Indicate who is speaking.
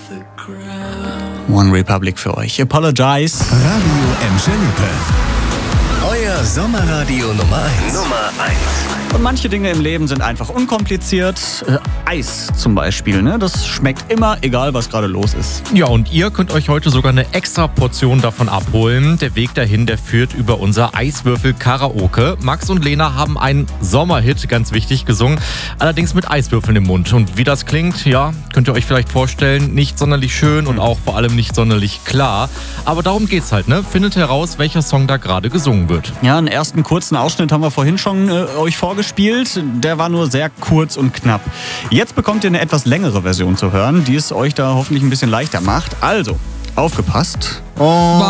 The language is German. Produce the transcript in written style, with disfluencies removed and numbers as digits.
Speaker 1: One Republic für euch. Apologize.
Speaker 2: Radio Enschede.
Speaker 3: Euer Sommerradio Nummer 1.
Speaker 1: Und manche Dinge im Leben sind einfach unkompliziert. Eis zum Beispiel, ne? Das schmeckt immer, egal was gerade los ist.
Speaker 4: Ja, und ihr könnt euch heute sogar eine extra Portion davon abholen. Der Weg dahin, der führt über unser Eiswürfel-Karaoke. Max und Lena haben einen Sommerhit, ganz wichtig, gesungen. Allerdings mit Eiswürfeln im Mund. Und wie das klingt, ja, könnt ihr euch vielleicht vorstellen, nicht sonderlich schön und auch vor allem nicht sonderlich klar. Aber darum geht's halt, ne? Findet heraus, welcher Song da gerade gesungen wird.
Speaker 1: Ja, einen ersten kurzen Ausschnitt haben wir vorhin schon euch vorgespielt. Der war nur sehr kurz und knapp. Jetzt bekommt ihr eine etwas längere Version zu hören, die es euch da hoffentlich ein bisschen leichter macht. Also, aufgepasst. Und